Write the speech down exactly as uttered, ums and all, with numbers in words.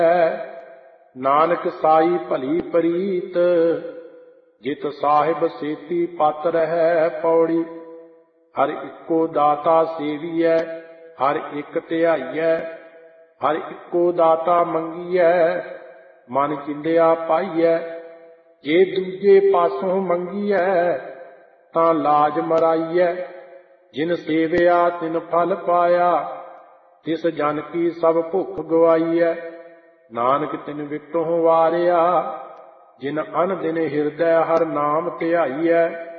ਨਾਨਕ ਸਾਈ ਭਲੀ ਪ੍ਰੀਤ, ਜਿਤ ਸਾਹਿਬ ਸੇਤੀ ਪਤ ਰਹੈ। ਪੌੜੀ। ਹਰ ਇੱਕੋ ਦਾਤਾ ਸੇਵੀਐ, ਹਰ ਇੱਕ ਧਿਆਈਐ। ਹਰ ਇੱਕੋ ਦਾਤਾ ਮੰਗੀਐ, ਮਨ ਚਿੰਦਿਆ ਪਾਈਐ। ਜੇ ਦੂਜੇ ਪਾਸੋਂ ਮੰਗੀਐ, ਤਾਂ ਲਾਜ ਮਰਾਈਐ। ਜਿਨ ਸੇਵਿਆ ਤਿਨ ਫਲ ਪਾਇਆ, ਤਿਸ ਜਨ ਕੀ ਸਭ ਭੁੱਖ ਗਵਾਈਐ। ਨਾਨਕ ਤਿਨ ਵਿਟੋਂ ਵਾਰਿਆ, ਜਿਨ ਅਨ ਦਿਨ ਹਿਰਦੈ ਹਰ ਨਾਮ ਧਿਆਈਐ।